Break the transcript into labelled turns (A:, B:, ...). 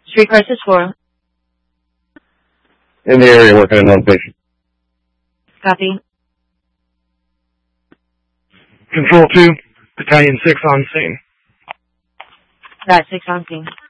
A: Street crisis 4.
B: In the area working on one patient.
A: Copy.
C: Control 2, Battalion 6 on scene.
A: Got 6 on scene.